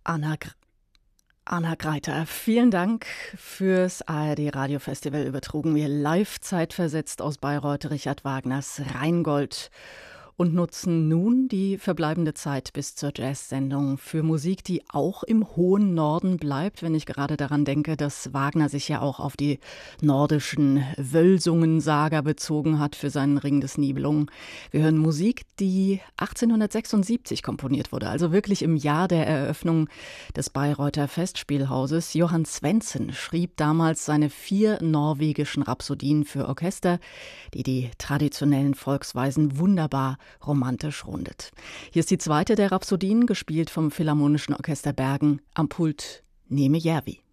Anna, Anna Greiter, vielen Dank fürs ARD Radiofestival. Übertrugen wir live zeitversetzt aus Bayreuth Richard Wagners Rheingold und nutzen nun die verbleibende Zeit bis zur Jazz-Sendung für Musik, die auch im hohen Norden bleibt, wenn ich gerade daran denke, dass Wagner sich ja auch auf die nordischen Wölsungen-Saga bezogen hat für seinen Ring des Nibelungen. Wir hören Musik, die 1876 komponiert wurde, also wirklich im Jahr der Eröffnung des Bayreuther Festspielhauses. Johann Svendsen schrieb damals seine 4 norwegischen Rhapsodien für Orchester, die traditionellen Volksweisen wunderbar romantisch rundet. Hier ist die zweite der Rhapsodien, gespielt vom Philharmonischen Orchester Bergen, am Pult Neme Järvi.